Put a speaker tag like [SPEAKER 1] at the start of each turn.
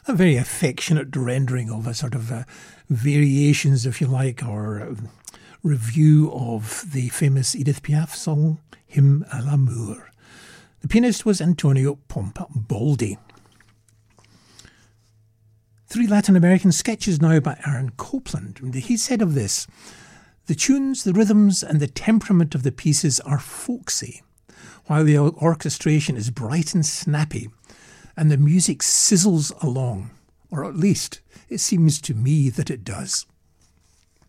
[SPEAKER 1] a very affectionate rendering of a sort of variations, if you like, or review of the famous Edith Piaf song, Hymne à l'amour. The pianist was Antonio Pompa-Baldi. 3 Latin American sketches now by Aaron Copland. He said of this, "The tunes, the rhythms and the temperament of the pieces are folksy, while the orchestration is bright and snappy, and the music sizzles along, or at least it seems to me that it does."